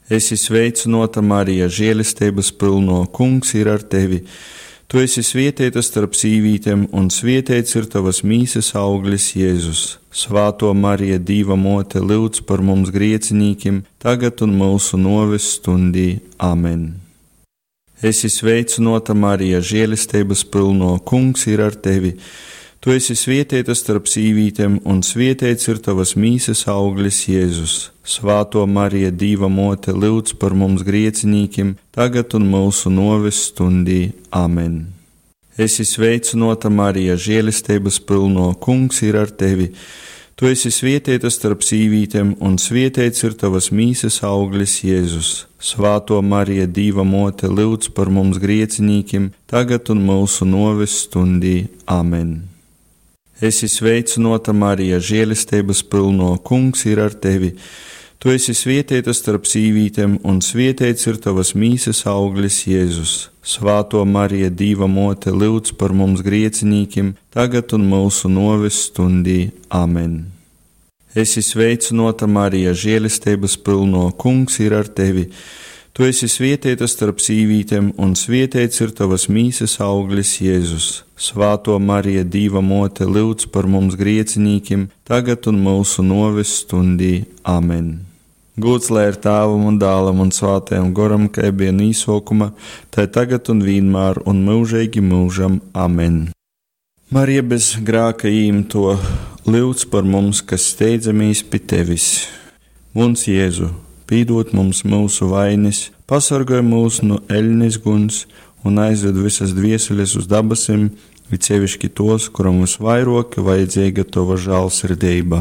Esi sveicināta, Marija, žēlistības pilno, Kungs ir ar tevi. Tu esi svētīta starp sīvītēm, un svētīts ir tavas mīsas auglis, Jēzus. Svāto Marija, Dieva mote, lūdz par mums griecinīkiem, tagad un mūsu noves stundī. Amen. Esi sveicināta, Marija, žēlistības pilno, Kungs ir ar tevi. Tu esi svētīta starp sīvītēm, un svētīts ir tavas mīsas auglis, Jēzus. Svāto Marija, Dieva mote, lūdz par mums griecinīkiem, tagad un mūsu noves stundī. Amen. Esi sveicināta, Marija, žēlistības pilno, Kungs ir ar tevi. Tu esi svētīta starp sīvītēm, un svētīts ir tavas mīsas auglis, Jēzus. Svāto Marija, Dieva mote, lūdz par mums griecinīkiem, tagad un mūsu noves stundī. Amen. Esi sveicināta, Marija, žēlistības pilno, Kungs ir ar tevi. Tu esi svētīta starp sīvītēm, un svētīts ir tavas mīsas auglis, Jēzus. Svāto Marija, Dieva mote, lūdz par mums griecinīkiem, tagad un mūsu noves stundī. Amen. Esi sveicināta, Marija, žēlistības pilno, Kungs ir ar tevi. Tu esi svētīta starp sīvītēm, un svētīts ir tavas mīsas auglis, Jēzus. Svāto Marija, Dieva mote, lūdz par mums griecinīkiem, tagad un mūsu noves stundī. Amen. Gods lai ir Tēvam un Dēlam un Svētajam Garam, kā bija no sākuma, tā tagad un vienmēr un mūžīgi mūžam. Amen. Marija bez grēka īmto, lūdz par mums, kas steidzamies pie tevis. Mums Jēzu, pīdot mums mūsu vainas, pasargāj mūs no eļņas guns un aizved visas dvieseles uz dabasiem, it sevišķi tos, kuram visvairāk vajadzīga tava žēlsirdība.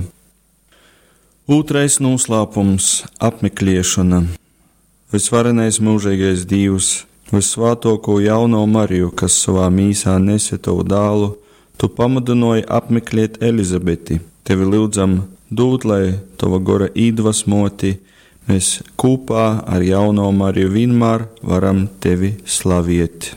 Otrais noslēpums - apmeklēšana. Visvarenais mūžīgais Dievs, visvātāko jauno Mariju, kas savā mīsā nese tavu dēlu, tu pamudināji apmeklēt Elizabeti. Tevi lūdzam dod, lai tava gara iedvesmoti, mēs kopā ar jauno Mariju vienmēr varam tevi slavēt.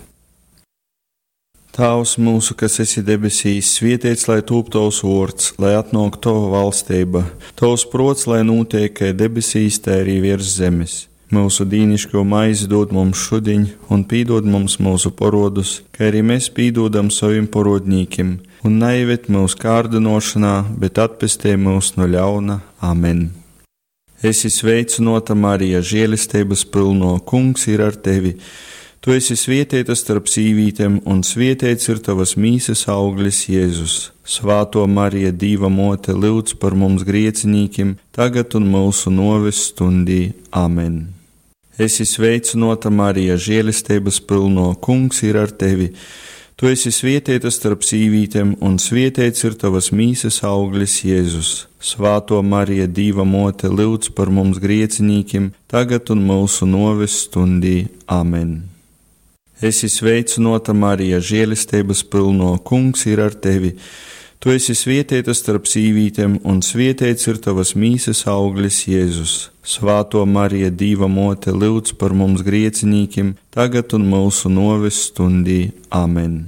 Tēvs mūsu, kas esi debesīs, svētīts lai top tavs vārds, lai atnāk tava valstība, tavs prots, lai notiek kā debesīs, tā arī virs zemes. Mūsu dīnišķo maizi dod mums šodien, un pīdod mums mūsu parodus, kā arī mēs pīdodam saviem parodņīkiem, un neieved mūsu kārdinošanā, bet atpestī mūs no ļauna. Amen. Esi sveicināta, Marija, žēlistības pilno, Kungs ir ar tevi. Tu esi svētīta starp sīvītēm, un svētīts ir tavas mīsas auglis, Jēzus. Svāto Marija, Dieva mote, lūdz par mums griecinīkiem, tagad un mūsu noves stundī. Amen. Esi sveicināta, Marija, žēlistības pilno, Kungs ir ar tevi. Tu esi svētīta starp sīvītēm, un svētīts ir tavas mīsas auglis, Jēzus. Svāto Marija, Dieva mote, lūdz par mums griecinīkiem, tagad un mūsu noves stundī. Amen. Esi sveicināta, Marija, žēlistības pilno, Kungs ir ar tevi. Tu esi svētīta starp sīvītēm, un svētīts ir tavas mīsas auglis, Jēzus. Svāto Marija, Dieva mote, lūdz par mums griecinīkiem, tagad un mūsu noves stundī. Amen.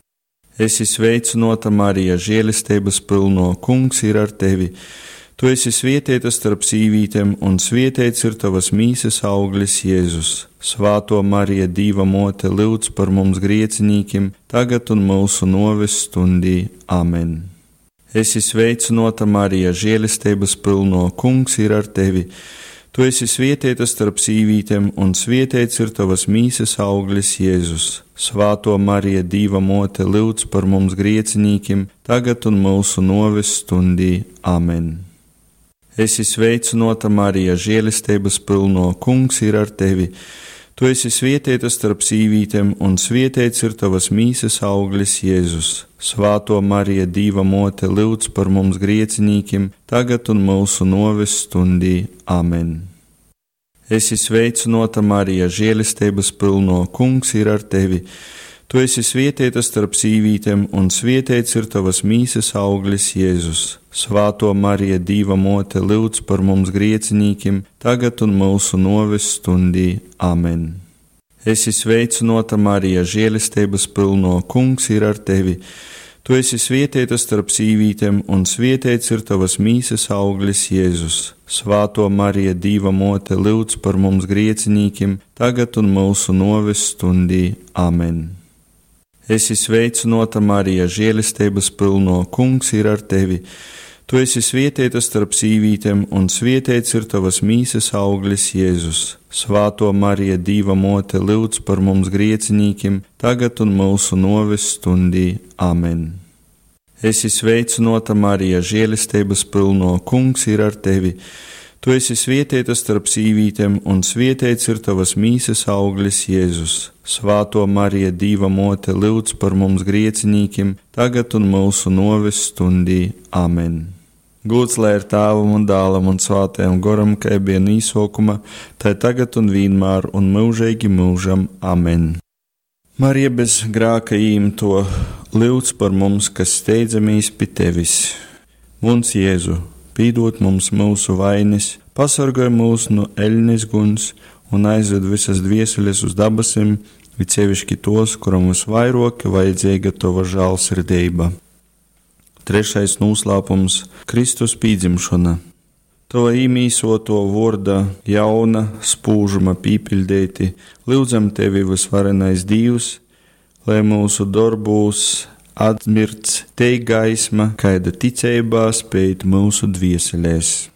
Esi sveicināta, Marija, žēlistības pilno, Kungs ir ar tevi. Tu esi svētīta starp sīvītēm, un svētīts ir tavas mīsas auglis, Jēzus. Svāto Marija, Dieva mote, lūdz par mums griecinīkiem, tagad un mūsu noves stundī. Amen. Esi sveicināta, Marija, žēlistības pilno, Kungs ir ar tevi. Tu esi svētīta starp sīvītēm, un svētīts ir tavas mīsas auglis, Jēzus. Svāto Marija, Dieva mote, lūdz par mums griecinīkiem, tagad un mūsu noves stundī. Amen. Esi sveicināta, Marija, žēlistības pilno, Kungs ir ar tevi. Tu esi svētīta starp sīvītēm, un svētīts ir tavas mīsas auglis, Jēzus. Svāto Marija, Dieva mote, lūdz par mums griecinīkiem, tagad un mūsu noves stundī. Amen. Esi sveicināta, Marija, žēlistības pilno, Kungs ir ar tevi. Tu esi svētīta starp sīvītēm, un svētīts ir tavas mīsas auglis, Jēzus. Svāto Marija, Dieva mote, lūdz par mums griecinīkiem, tagad un mūsu noves stundī. Amen. Esi sveicināta, Marija, žēlistības pilno, Kungs ir ar tevi. Tu esi svētīta starp sīvītēm, un svētīts ir tavas mīsas auglis, Jēzus. Svētā Marija, Dieva mote, lūdz par mums griecinīkiem, tagad un mūsu noves stundī. Amen. Esi sveicināta, Marija, žēlistības pilno, Kungs ir ar tevi. Tu esi svētīta starp sīvītēm, un svētīts ir tavas mīsas auglis, Jēzus. Svētā Marija, Dieva mote, lūdz par mums griecinīkiem, tagad un mūsu noves stundī. Amen. Esi sveicināta, Marija, žēlistības pilno, Kungs ir ar tevi. Tu esi svētīta starp sīvītēm, un svētīts ir tavas mīsas auglis, Jēzus. Svētā Marija, Dieva mote, lūdz par mums griecinīkiem, tagad un mūsu noves stundī. Amen. Gods lai ir Tēvam un Dēlam un Svētajam Garam, kā bija no sākuma, tā tagad un vienmēr un mūžīgi mūžam. Amen. Marija bez grēka īmto, lūdz par mums, kas steidzamies pie tevis. Mums Jēzu, pīdot mums mūsu vainas, pasargāj mūs no eļņas guns un aizved visas dvieseles uz dabasim, it sevišķi tos, kuram visvairāk vajadzīga tava žēlsirdība. Trešais noslēpums - Kristus pīdzimšana. Tava īmīsoto vārda jauna spūžuma pīpildēti, lūdzam tevi visvarenais Dievs, lai mūsu darbos atmirts te gaisma, kaida ticībā spēt mūsu dvieselēs.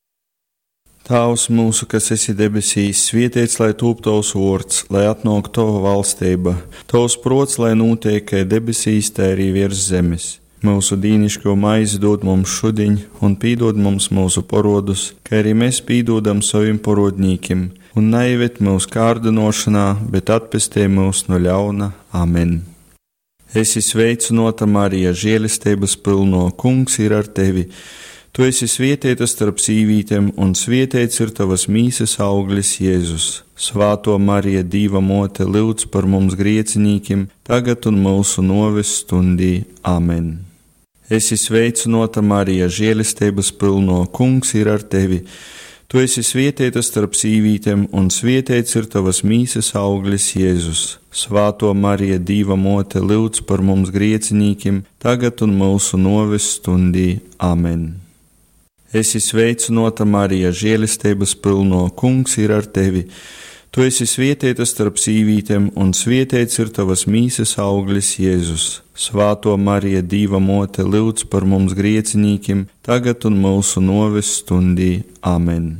Tēvs mūsu, kas esi debesīs, svētīts lai top tavs vārds, lai atnāk tava valstība, tavs prots, lai notiek kā debesīs, tā arī virs zemes. Mūsu dīnišķo maizi dod mums šodien, un pīdod mums mūsu parodus, kā arī mēs pīdodam saviem parodnīkiem, un neieved mūsu kārdinošanā, bet atpestē mūs no ļauna. Amen. Esi sveicināta, Marija, žēlistības pilno, Kungs ir ar tevi. Tu esi svētīta starp sīvītēm, un svētīts ir tavas mīsas auglis, Jēzus. Svētā Marija, Dieva mote, lūdz par mums griecinīkiem, tagad un mūsu noves stundī. Amen. Esi sveicināta, Marija, žēlistības pilno, Kungs ir ar tevi. Tu esi svētīta starp sīvītēm, un svētīts ir tavas mīsas auglis, Jēzus. Svētā Marija, Dieva mote, lūdz par mums griecinīkiem, tagad un mūsu noves stundī. Amen. Esi sveicināta, Marija, žēlistības pilno, Kungs ir ar tevi. Tu esi svētīta starp sīvītēm, un svētīts ir tavas mīsas auglis, Jēzus. Svētā Marija, Dieva mote, lūdz par mums griecinīkiem, tagad un mūsu noves stundī. Amen.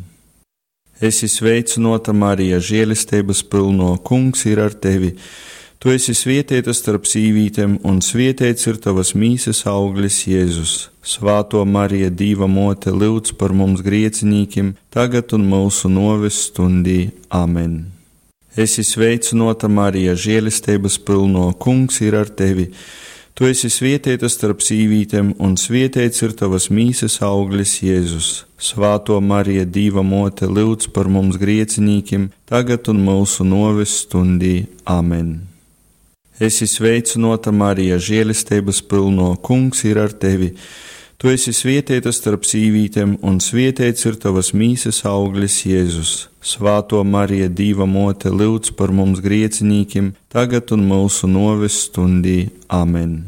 Esi sveicināta, Marija, žēlistības pilno, Kungs ir ar tevi. Tu esi svētīta starp sīvītēm, un svētīts ir tavas mīsas auglis, Jēzus. Svētā Marija, Dieva mote, lūdz par mums griecinīkiem, tagad un mūsu noves stundī. Amen. Esi sveicināta, Marija, žēlistības pilno, Kungs ir ar tevi. Tu esi svētīta starp sīvītēm, un svētīts ir tavas mīsas auglis, Jēzus. Svētā Marija, Dieva mote, lūdz par mums griecinīkiem, tagad un mūsu noves stundī. Amen. Esi sveicināta, Marija, žēlistības pilno, Kungs ir ar tevi. Tu esi svētīta starp sīvītēm, un svētīts ir tavas mīsas auglis, Jēzus. Svētā Marija, Dieva mote, lūdz par mums griecinīkiem, tagad un mūsu noves stundī. Amen.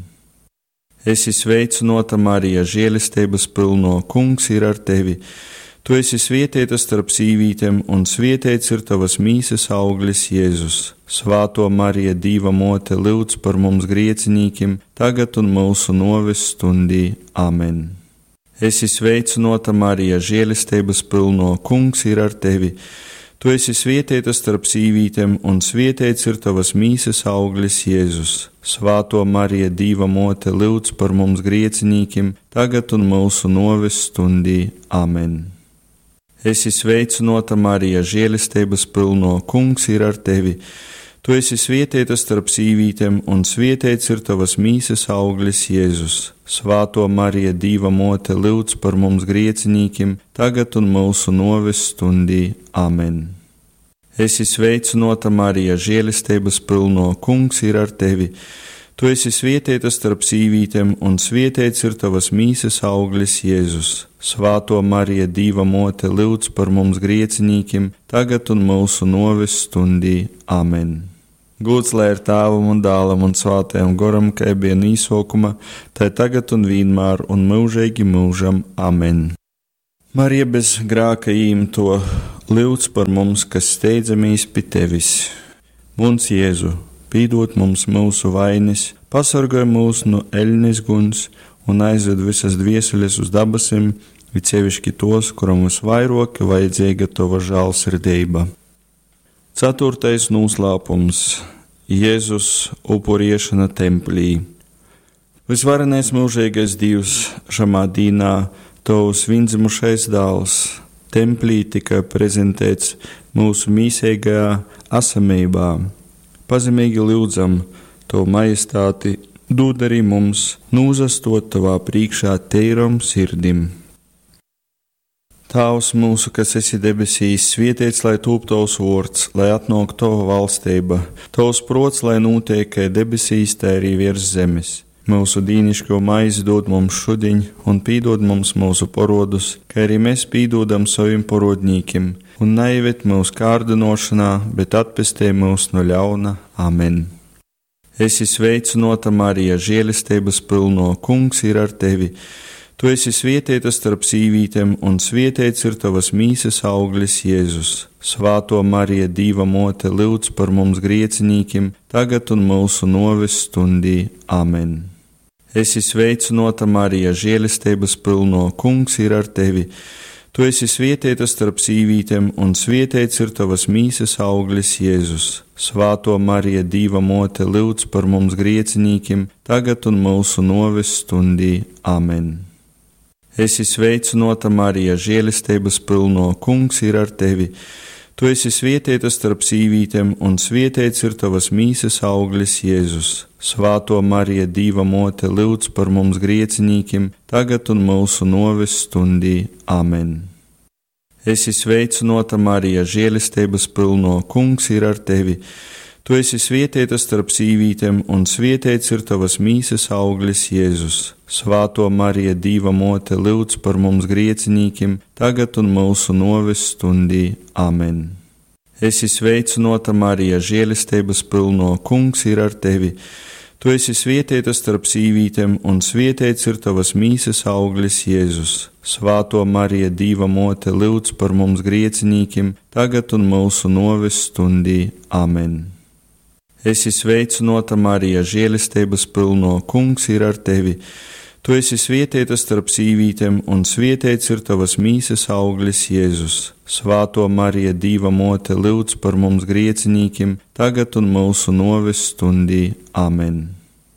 Esi sveicināta, Marija, žēlistības pilno, Kungs ir ar tevi. Tu esi svētīta starp sīvītēm, un svētīts ir tavas mīsas auglis, Jēzus. Svētā Marija, Dieva mote, lūdz par mums griecinīkiem, tagad un mūsu noves stundī. Amen. Esi sveicināta, Marija, žēlistības pilno, Kungs ir ar tevi. Tu esi svētīta starp sīvītēm, un svētīts ir tavas mīsas auglis, Jēzus. Svētā Marija, Dieva mote, lūdz par mums griecinīkiem, tagad un mūsu noves stundī. Amen. Esi sveicināta, Marija, žēlistības pilno, Kungs ir ar tevi. Tu esi svētīta starp sīvītēm, un svētīts ir tavas mīsas auglis, Jēzus. Svētā Marija, Dieva mote, lūdz par mums griecinīkiem, tagad un mūsu noves stundī. Amen. Esi sveicināta, Marija, žēlistības pilno, Kungs ir ar tevi. Tu esi svētīta starp sīvītēm, un svētīts ir tavas mīsas auglis, Jēzus. Svētā Marija, Dieva mote, lūdz par mums griecinīkiem, tagad un mūsu noves stundī. Amen. Gods lai ir Tēvam un Dēlam un Svētajam garam, kā bija no sākuma, tā tagad un vienmēr un mūžīgi mūžam. Amen. Marija bez grēka īmto, lūdz par mums, kas steidzamies pie tevis. Mums Jēzu, pīdot mums mūsu vainas, pasargāj mūs no eļļas guns un aizved visas dvieseles uz dabasim, it sevišķi tos, kuram visvairāk vajadzīga tava žēlsirdība. 4. noslēpums – Jēzus upuriešana templī. Visvarenais mūžīgais Dievs, šamā dīnā tavs viendzimušais dēls templī tika prezentēts mūsu mīsīgajā esamībā. Pazemīgi lūdzam tavu majestāti, dod arī mums nūzastot tavā priekšā teiram sirdim. Tēvs mūsu, kas esi debesīs, svētīts lai top tavs vārds, lai atnāk tava valstība, tavs prots, lai notiek kā debesīs, tā arī virs zemes. Mūsu dīniško maizi dod mums šodien, un pīdod mums mūsu parodus, kā arī mēs pīdodam saviem parodņīkiem, un neieved mūsu kārdinošanā, bet atpestē mūs no ļauna. Amen. Esi sveicināta, Marija, žēlistības pilno, Kungs ir ar tevi. Tu esi svētīta starp sīvītēm, un svētīts ir tavas mīsas auglis, Jēzus. Svāto Marija, Dieva mote, lūdz par mums griecinīkiem, tagad un mūsu noves stundī. Amen. Esi sveicināta, Marija, žēlistības pilno, Kungs ir ar tevi. Tu esi svētīta starp sīvītēm, un svētīts ir tavas mīsas auglis, Jēzus. Svāto Marija, Dieva mote, lūdz par mums griecinīkiem, tagad un mūsu noves stundī. Amen. Esi sveicināta, Marija, žēlistības pilno, Kungs ir ar tevi. Tu esi svētīta starp sīvītēm, un svētīts ir tavas mīsas auglis, Jēzus. Svāto Marija, Dieva mote, lūdz par mums griecinīkiem, tagad un mūsu noves stundī. Amen. Esi sveicināta, Marija, žēlistības pilno, Kungs ir ar tevi. Tu esi svētīta starp sīvītēm, un svētīts ir tavas mīsas auglis, Jēzus. Svāto Marija, Dieva mote, lūdz par mums griecinīkiem, tagad un mūsu noves stundī. Amen. Esi sveicināta, Marija, žēlistības pilno, Kungs ir ar tevi. Tu esi svētīta starp sīvītēm, un svētīts ir tavas mīsas auglis, Jēzus. Svāto Marija, Dieva mote, lūdz par mums griecinīkiem, tagad un mūsu noves stundī. Amen. Esi sveicināta, Marija, žēlistības pilno, Kungs ir ar tevi. Tu esi svētīta starp sīvītēm, un svētīts ir tavas mīsas auglis, Jēzus. Svāto Marija, Dieva mote, lūdz par mums griecinīkiem, tagad un mūsu noves stundī. Amen.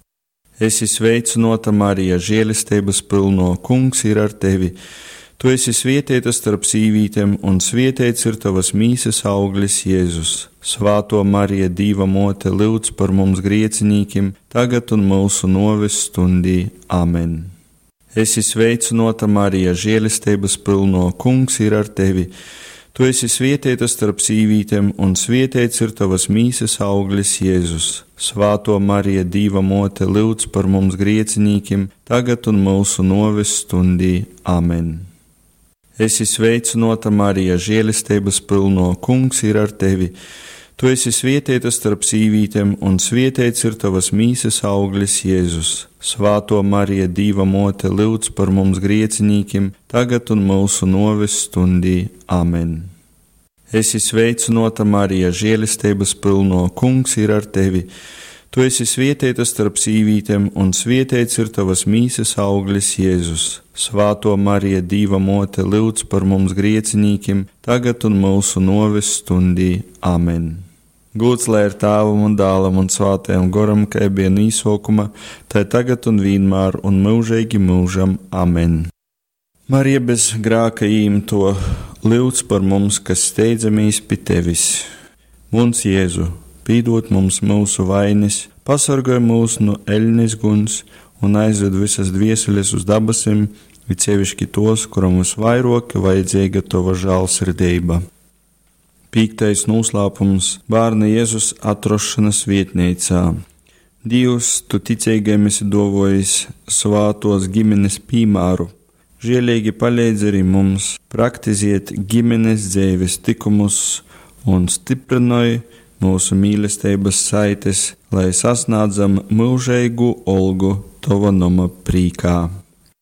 Esi sveicināta, Marija, žēlistības pilno, Kungs ir ar tevi. Tu esi svētīta starp sīvītēm, un svētīts ir tavas mīsas auglis, Jēzus. Svāto Marija, Dieva mote, lūdz par mums griecinīkiem, tagad un mūsu noves stundī. Amen. Esi sveicināta, Marija, žēlistības pilno, Kungs ir ar tevi. Tu esi svētīta starp sīvītēm, un svētīts ir tavas mīsas auglis, Jēzus. Svāto Marija, Dieva mote, lūdz par mums griecinīkiem, tagad un mūsu noves stundī. Amen. Esi sveicināta, Marija, žēlistības pilno, Kungs ir ar tevi. Tu esi svētīta starp sīvītēm, un svētīts ir tavas mīsas auglis, Jēzus. Svāto Marija, Dieva mote, lūdz par mums griecinīkiem, tagad un mūsu noves stundī. Amen. Esi sveicināta, Marija, žēlistības pilno, Kungs ir ar tevi. Tu esi svētīta starp sīvītēm, un svētīts ir tavas mīsas auglis, Jēzus. Svāto Marija, Dieva mote, lūdz par mums griecinīkiem, tagad un mūsu noves stundī. Amen. Gods lai ir Tēvam un Dēlam un Svētajam garam, kā bija no sākuma, tā tagad un vienmēr un mūžīgi mūžam. Amen. Marija bez grēka īmto, lūdz par mums, kas steidzamies pie tevis. Mums Jēzu, pīdot mums mūsu vainas, pasargāj mūs no eļļas guns un aizved visas dvieseles uz dabasim, it sevišķi tos, kuram visvairāk vajadzīga tava žēlsirdība. 5. noslēpums – Bērna Jēzus atrašanās vietnīcā. Dievs, tu ticīgiem esi dāvājis svātos ģimenes piemēru. Žēlīgi palīdzi arī mums praktizēt ģimenes dzīves likumus un stiprinoj mūsu mīlestības saites, lai sasniedzam mūžīgu olgu Tava nama prīkā.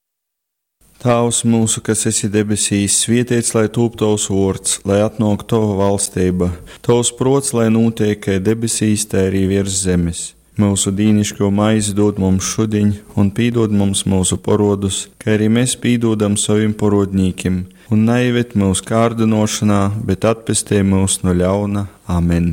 Tēvs mūsu, kas esi debesīs, svētīts lai top Tavs vārds, lai atnāk Tava valstība, Tavs prots, lai notiek kā debesīs, tā arī virs zemes. Mūsu dīnišķo maizi dod mums šodien, un pīdod mums mūsu parodus, kā arī mēs pīdodam saviem parodnīkiem, un neieved mūsu kārdinošanā, bet atpestī mūs no ļauna. Amen.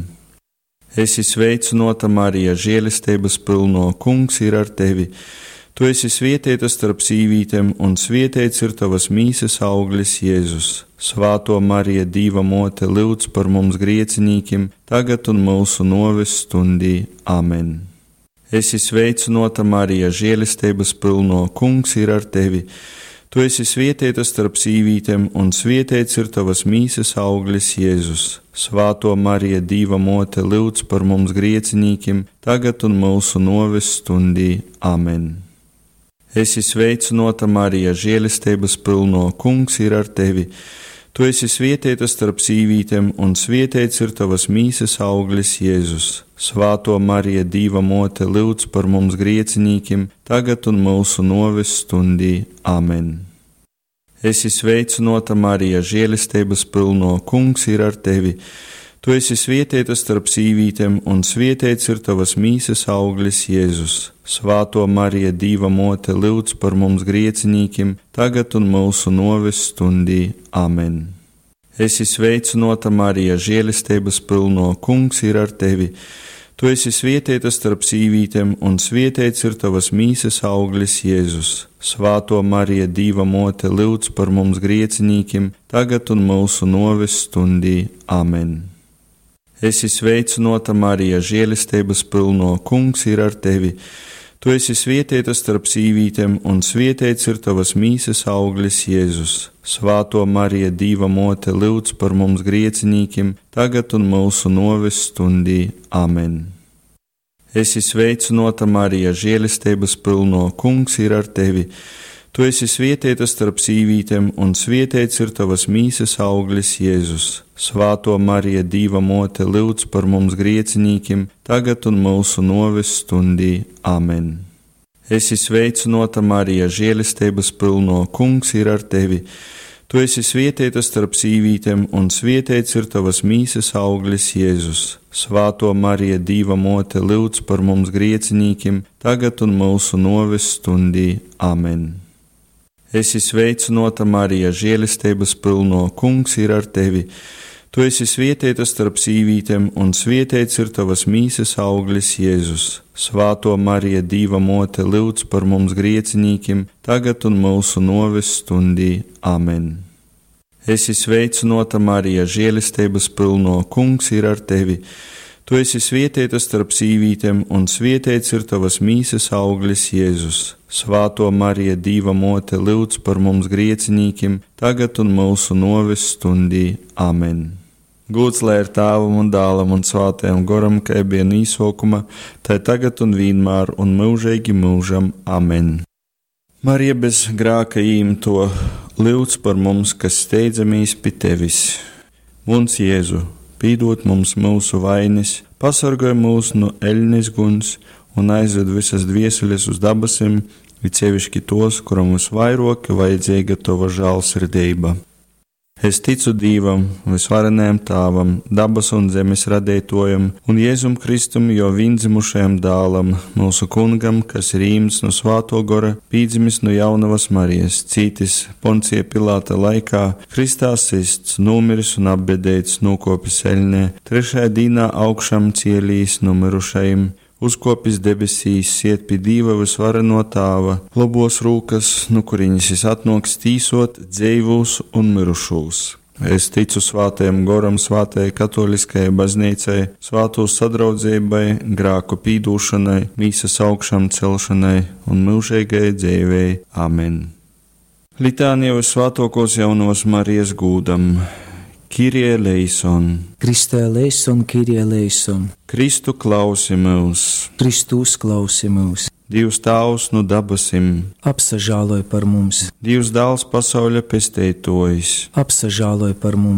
Esi sveicināta, Marija, žēlastības pilno, Kungs ir ar tevi. Tu esi svētīta starp sīvītēm, un svētīts ir tavas mīsas auglis, Jēzus. Svāto Marija, Dieva mote, lūdz par mums griecinīkiem, tagad un mūsu noves stundī. Amen. Esi sveicināta, Marija, žēlastības pilno, Kungs ir ar tevi. Tu esi svētīta starp sīvītēm, un svētīts ir tavas mīsas auglis, Jēzus. Svāto Marija, Dieva mote, lūdz par mums griecinīkiem, tagad un mūsu noves stundī. Amen. Esi sveicināta, Marija, žēlastības pilno, Kungs ir ar tevi. Tu esi svētīta starp sīvītēm, un svētīts ir tavas mīsas auglis, Jēzus. Svāto Marija, Dieva mote, lūdz par mums griecinīkiem, tagad un mūsu noves stundī. Amen. Esi sveicināta, Marija, žēlastības pilno, Kungs ir ar tevi. Tu esi svētīta starp sīvītēm, un svētīts ir tavas mīsas auglis, Jēzus. Svāto Marija, Dieva mote, lūdz par mums griecinīkiem, tagad un mūsu noves stundī. Amen. Esi sveicināta, Marija, žēlastības pilno, Kungs ir ar tevi. Tu esi svētīta starp sīvītēm, un svētīts ir tavas mīsas auglis, Jēzus. Svāto Marija, Dieva mote, lūdz par mums griecinīkiem, tagad un mūsu noves stundī. Amen. Esi sveicināta, Marija, žēlastības pilno, Kungs ir ar tevi. Tu esi svētīta starp sīvītēm, un svētīts ir tavas mīsas auglis, Jēzus. Svāto Marija, Dieva mote, lūdz par mums griecinīkiem, tagad un mūsu noves stundī. Amen. Esi sveicināta, Marija, žēlastības pilno, Kungs ir ar tevi. Tu esi svētīta starp sīvītēm, un svētīts ir tavas mīsas auglis, Jēzus. Svāto Marija, Dieva mote, lūdz par mums griecinīkiem, tagad un mūsu noves stundī. Amen. Esi sveicināta, Marija, žēlastības pilno, Kungs ir ar tevi. Tu esi svētīta starp sīvītēm, un svētīts ir tavas mīsas auglis, Jēzus. Svāto Marija, Dieva mote, lūdz par mums griecinīkiem, tagad un mūsu noves stundī. Amen. Esi sveicināta, Marija, žēlastības pilno, Kungs ir ar tevi. Tu esi svētīta starp sīvītēm, un svētīts ir tavas mīsas auglis, Jēzus. Svāto Marija, Dieva mote, lūdz par mums griecinīkiem, tagad un mūsu noves stundī. Amen. Esi sveicināta, Marija, žēlastības pilno, Kungs ir ar tevi. Tu esi svētīta starp sīvītēm, un svētīts ir tavas mīsas auglis, Jēzus. Svāto Marija, Dieva mote, lūdz par mums griecinīkiem, tagad un mūsu noves stundī. Amen. Gods lai ir Tēvam un Dēlam un Svētajam Garam, kā bija no sākuma, tā tagad un vienmēr un mūžīgi mūžam. Amen. Marija bez grēka īmto, lūdz par mums, kas steidzamies pie tevis. Mums Jēzu, pīdot mums mūsu vainas, pasargāj mūs no eļļas guns un aizved visas dvieseles uz dabasim, it sevišķi tos, kuram visvairāk vajadzīga tava žēlsirdība. Es ticu Dievam, visvarenajam Tēvam, dabas un zemes radītojam, un Jēzum Kristum, jo viendzimušajam dēlam, mūsu kungam, kas ir īmts no Svāto Gara, pīdzimis no jaunavas Marijas, cītis Poncija Pilāta laikā, Kristā sists, nomiris un apbedēts, nokopis eļņē, trešajā dīnā augšām cielīs nomirušajiem, uzkopis debesīs, iet pie Dieva visvareno Tēva, labos rūkas, no kuriņas es atnoks tīsot dzīvūs un mirušūs. Es ticu Svātajam Garam, Svātajai katoliskajai baznīcai, Svāto sadraudzībai, grēku pīdūšanai, mīsas augšām celšanai un mūžīgai dzīvei. Amen. Litānija uz Svātokos jaunavas Marijas gūdam. Kyrie eleison. Kristē eleison, Kyrie eleison. Kristu klausi mūs. Kristus klausi mūs. Dievs Tēvs no dabasim. Apsažāloj par mums. Dievs Dēls pasauļa pestētojs. Apsažāloj par mums.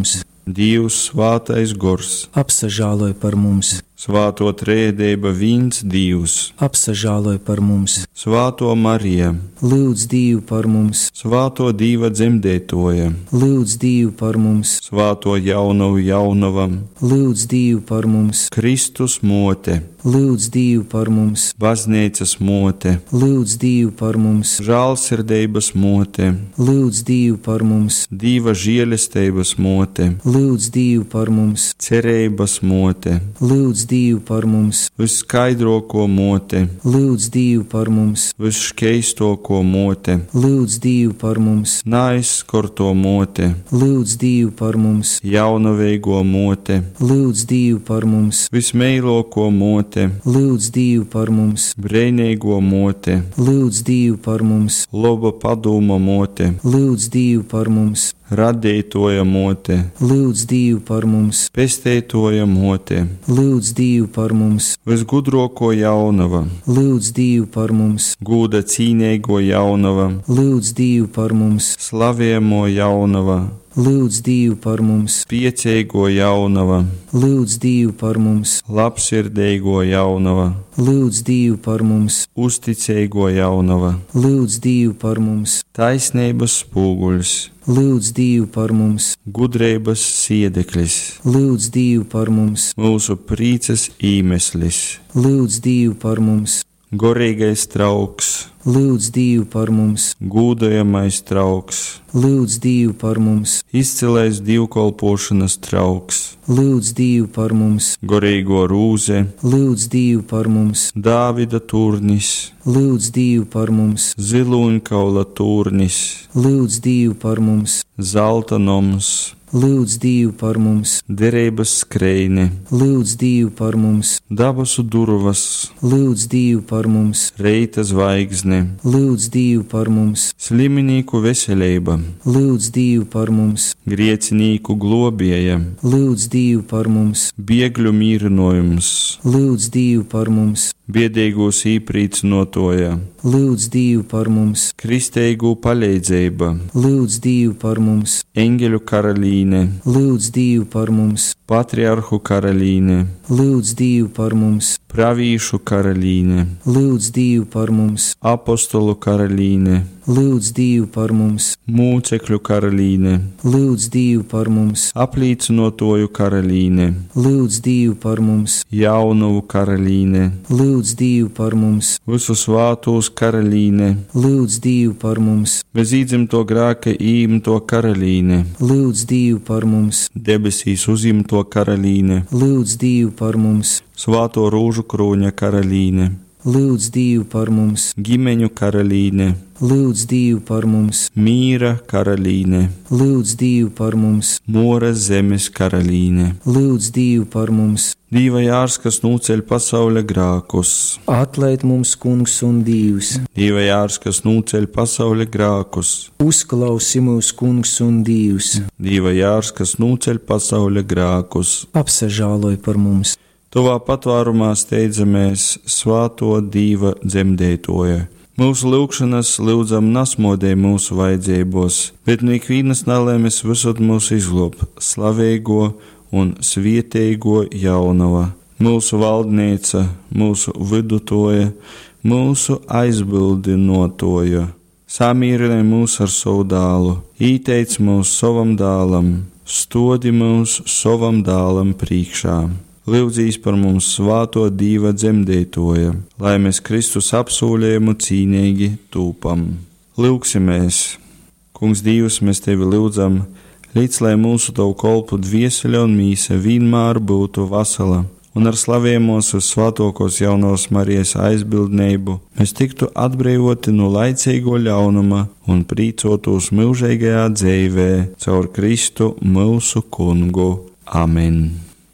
Dievs svētais gors, apsažāloj par mums, Svāto trēdība viens Dievs, apsažāloj par mums, Svāto Marija, lūdz Dievu par mums, Svāto Dieva dzemdētoja, lūdz Dievu par mums, Svāto jaunavu jaunavam, lūdz Dievu par mums, Kristus mote, lūdz Dievu par mums, baznīcas mote, lūdz Dievu par mums, žēlsirdības mote, lūdz Dievu par mums, Dieva žēlestības mote, lūdz Dievu par mums, cerības mote, lūdz Dievu par mums, visskaidrāko mote, lūdz Dievu par mums, visšķeistāko mote, lūdz Dievu par mums, neaizskorto mote, lūdz Dievu par mums, jaunaveigo mote, lūdz Dievu par mums, vismeilāko mote, lūdz Dievu par mums, brēnīgo mote, lūdz Dievu par mums, laba padoma mote, lūdz Dievu par mums, radītoja mote, lūdz Dievu par mums, pestētoja mote, lūdz Dievu par mums, visgudrāko jaunava, lūdz Dievu par mums, gūda cīnīgo jaunava, lūdz Dievu par mums, slavējamo jaunava, lūdz Dievu par mums, piecīgo jaunava, lūdz Dievu par mums, labsirdīgo jaunava, lūdz Dievu par mums, uzticīgo jaunava, lūdz Dievu par mums, taisnības spūguļs, lūdz Dievu par mums, gudrības siedeklis, lūdz Dievu par mums, mūsu prīces īmeslis, lūdz Dievu par mums, gorīgais trauks, lūdz Dievu par mums, gūdojamais trauks, lūdz Dievu par mums, izcilais dievkalpošanas trauks, lūdz Dievu par mums, gorīgo rūze, lūdz Dievu par mums, Dāvida turnis, lūdz Dievu par mums, ziloņkaula turnis, lūdz Dievu par mums, zelta noms, lūdz Dievu par mums, derības skreine, lūdz Dievu par mums, dabasu durvas, lūdz Dievu par mums, reita zvaigzne, lūdz Dievu par mums, sliminīku veselība, lūdz Dievu par mums, griecinīku globieja, lūdz Dievu par mums, biegļu mīrinojums, lūdz Dievu par mums, biedīgos īprīcinotoja, lūdz Dievu par mums, kristeigu paļēdzība, lūdz Dievu par mums, eņģeļu karalīne, lūdz Dievu par mums, patriarhu karalīne, lūdz Dievu par mums, pravīšu karalīne, lūdz Dievu par mums, apostolu karalīne, lūdz Dievu par mums, mūcekļu karalīne, lūdz Dievu par mums, apliecinotoju karalīne, lūdz Dievu par mums, jaunavu karalīne, lūdz Dievu par mums, visu svātos karalīne, lūdz Dievu par mums, bez īdzimto grāka īmto karalīne, lūdz Dievu par mums, debesīs uzimto karalīne, lūdz Dievu par mums, svāto rūžu krūņa karalīne, lūdz Dievu par mums, ģimeņu karalīne, lūdz Dievu par mums, mīra karalīne, lūdz Dievu par mums, mora zemes karalīne, lūdz Dievu par mums, Dieva jārs, kas nūceļ pasaules grākus, atlaid mums, Kungs un Dievs, Dieva jārs, kas nūceļ pasaules grākus, uzklausi mūs, Kungs un Dievs, Dieva jārs, kas nūceļ pasaules grākus, apsažāloj par mums, tuvā patvārumā steidzamies svāto Dieva dzemdētoja. Mūsu lūgšanas lūdzam nasmodē mūsu vajadzībos, bet no ikvienas nelēmes visur mūsu izglāb, slavēgo un svietēgo jaunava, mūsu valdnīca, mūsu vidutoja, mūsu aizbildinotoja. Samīrinē mūs ar savu dālu, īteic mūs savam dālam, stodi mūs savam dālam priekšā. Lūdzīs par mums svāto Dieva dzemdētoja, lai mēs Kristus apsūlējumu cīnīgi tūpam. Lūksimies! Kungs Dievs, mēs Tevi lūdzam, līdz lai mūsu Tavu kolpu dvieseļa un mīsa vienmēr būtu vasala, un ar slavējumos uz svātokos jaunos Marijas aizbildnību mēs tiktu atbrīvoti no laicīgo ļaunuma un prīcotos mūžīgajā dzīvē caur Kristu mūsu Kungu. Amen!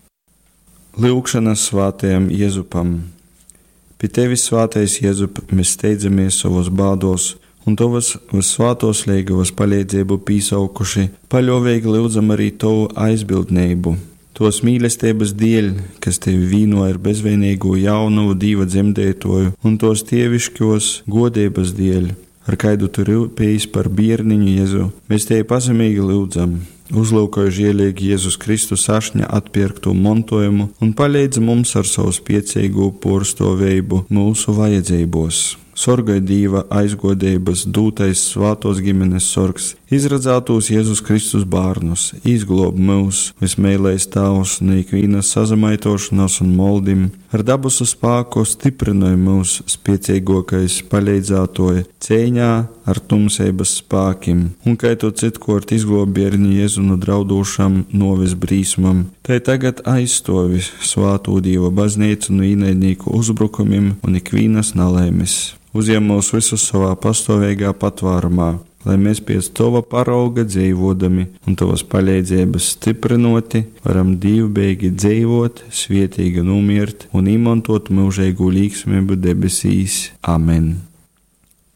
Lūgšanas svātajam Jēzupam. Pie Tevis, svātais Jēzup, mēs steidzamies savos bādos, un Tavas visvātos liegavas palīdzību pīsaukuši, paļovīgi lūdzam arī Tavu aizbildnību. Tos mīlestības dēļ, kas Tevi vīnoja ar bezvainīgu jaunavu Dieva dzemdētoju, un tos tievišķos godības dēļ, ar kaidu Tu rūpējies par bērniņu Jēzu, mēs Tevi pazemīgi lūdzam. uzlūkoja žielīgi Jēzus Kristus ašņa atpirktu montojumu un palīdz mums ar savu spiecīgu porstovējumu mūsu vajadzībos. Sorgai Dīva aizgodības dūtais svātos ģimenes sorgs, izradzātos Jēzus Kristus bārnus, izglob mūs, vismēlējs Tavs, neikvīnas sazamaitošanos un moldim, ar dabusu spāku stiprināja mūs spiecīgokais paleidzātoja cēņā ar tumsēbas spākim, un kai to citkort izglob bērni Jēzu no draudūšam novis brīsmam, tai tagad aizstovi svātū Dieva baznīcu no īnaidnīku uzbrukumiem un ikvīnas nalēmis. Uzņem mūs visus savā pastāvīgā patvārumā, lai mēs pēc Tava parauga dzīvodami un Tavas paļēdzības stiprinoti, varam divbeigi dzīvot, svietīgi nomirt un izmantot mūžīgu līgsmību debesīs. Amen!